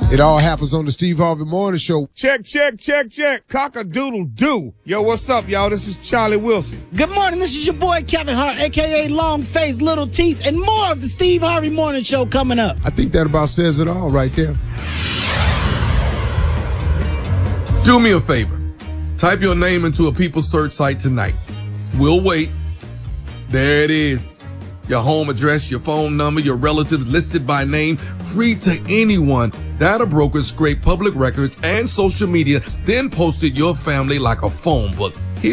It all happens on the Steve Harvey Morning Show. Check. Cock-a-doodle-doo. Yo, what's up, y'all? This is Charlie Wilson. Good morning. This is your boy Kevin Hart, a.k.a. Long Face, Little Teeth, and more of the Steve Harvey Morning Show coming up. I think that about says it all right there. Do me a favor. Type your name into a People search site tonight. We'll wait. There it is. Your home address, your phone number, your relatives listed by name, free to anyone. Data brokers scrape public records and social media, then posted your family like a phone book.